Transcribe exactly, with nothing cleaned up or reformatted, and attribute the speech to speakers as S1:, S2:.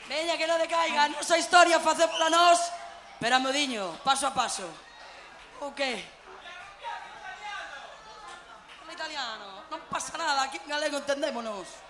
S1: Veña, que non decaiga. A nosa historia facémola nós, pero a modiño, paso a paso. O que? Fala italiano. Non pasa nada, aquí en galego entendémonos.